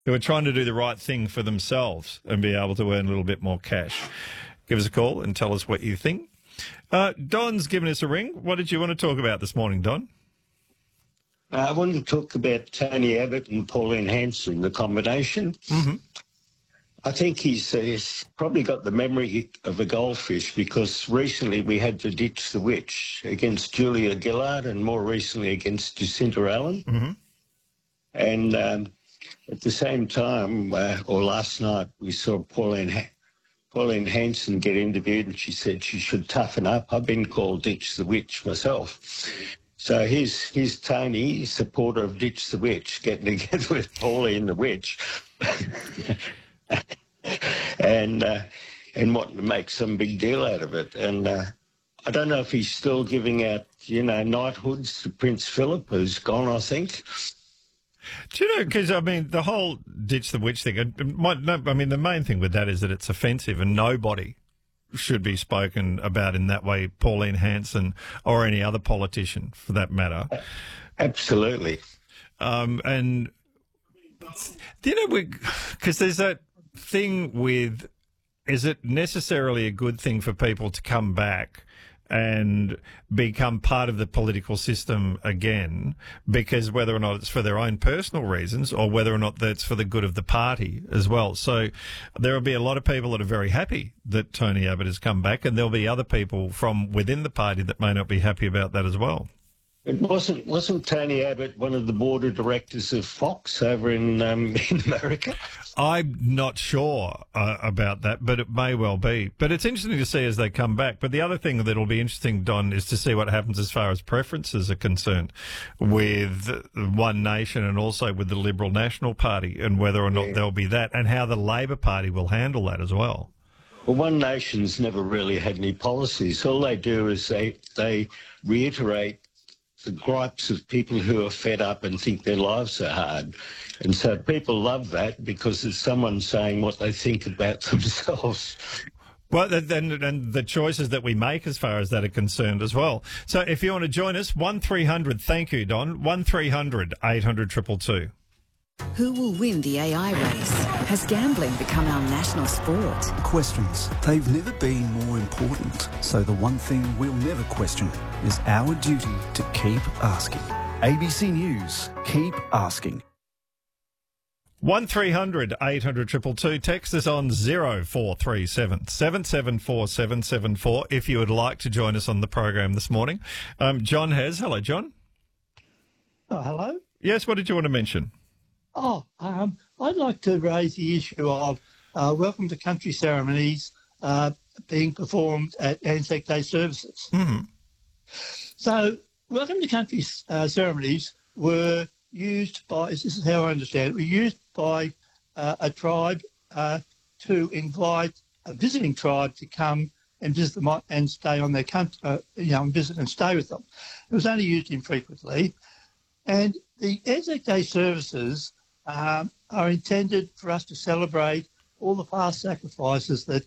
who are trying to do the right thing for themselves and be able to earn a little bit more cash. Give us a call and tell us what you think. Don's given us a ring. What did you want to talk about this morning, Don? I wanted to talk about Tony Abbott and Pauline Hanson, the combination. Mm-hmm. I think he's probably got the memory of a goldfish, because recently we had to ditch the witch against Julia Gillard and more recently against Jacinta Allen. Mm-hmm. And at the same time, or last night, we saw Pauline Hanson get interviewed, and she said she should toughen up. I've been called Ditch the Witch myself. So here's Tony, supporter of Ditch the Witch, getting together with Pauline the Witch. and wanting to make some big deal out of it. And I don't know if he's still giving out, knighthoods to Prince Philip, who's gone, I think. Do you know, because, the whole Ditch the Witch thing, the main thing with that is that it's offensive and nobody should be spoken about in that way, Pauline Hanson or any other politician for that matter. Absolutely. And, because there's that thing with, is it necessarily a good thing for people to come back and become part of the political system again, because whether or not it's for their own personal reasons or whether or not that's for the good of the party as well. So there will be a lot of people that are very happy that Tony Abbott has come back, and there'll be other people from within the party that may not be happy about that as well. It wasn't Tony Abbott one of the board of directors of Fox over in America? I'm not sure about that, but it may well be. But it's interesting to see as they come back. But the other thing that'll be interesting, Don, is to see what happens as far as preferences are concerned with One Nation and also with the Liberal National Party, and whether or not there'll be that, and how the Labor Party will handle that as well. Well, One Nation's never really had any policies. All they do is they reiterate the gripes of people who are fed up and think their lives are hard. And so people love that because it's someone saying what they think about themselves. Well, and the choices that we make as far as that are concerned as well. So if you want to join us, 1300, thank you, Don, 1300 800 222. Who will win the AI race? Has gambling become our national sport? Questions. They've never been more important. So the one thing we'll never question is our duty to keep asking. ABC News. Keep asking. 1300 800 222. Text us on 0437 774 774 if you would like to join us on the program this morning. John has. Hello, John. Oh, hello. Yes, what did you want to mention? I'd like to raise the issue of Welcome to Country ceremonies being performed at Anzac Day services. Mm-hmm. So, Welcome to Country ceremonies were used by, this is how I understand it, were used by a tribe to invite a visiting tribe to come and visit them and stay on their country, and visit and stay with them. It was only used infrequently. And the Anzac Day services are intended for us to celebrate all the past sacrifices that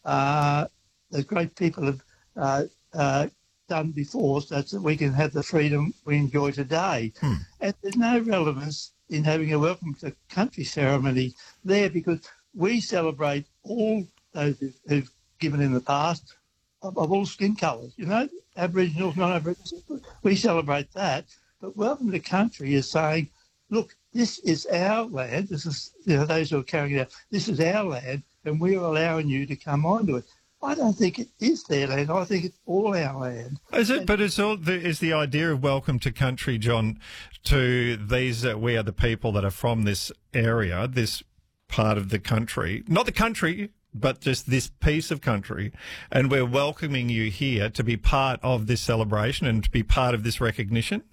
the great people have done before, so that we can have the freedom we enjoy today. And there's no relevance in having a Welcome to Country ceremony there, because we celebrate all those who've given in the past of all skin colours, Aboriginals, non-Aboriginals. We celebrate that. But Welcome to Country is saying, look, this is our land. This is, those who are carrying it out. This is our land, and we are allowing you to come onto it. I don't think it is their land. I think it's all our land. Is it? But is the idea of Welcome to Country, John, to these, we are the people that are from this area, this part of the country, not the country, but just this piece of country, and we're welcoming you here to be part of this celebration and to be part of this recognition?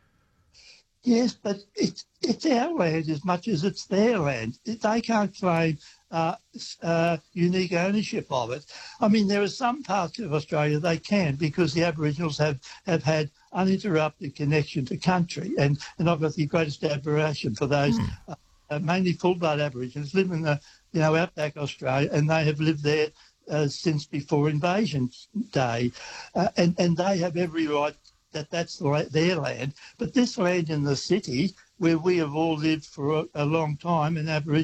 Yes, but it's our land as much as it's their land. They can't claim unique ownership of it. I mean, there are some parts of Australia they can, because the Aboriginals have had uninterrupted connection to country, and I've got the greatest admiration for those mainly full-blood Aborigines live in the outback Australia, and they have lived there since before invasion day, and they have every right that's their land. But this land in the city, where we have all lived for a long time in Aboriginal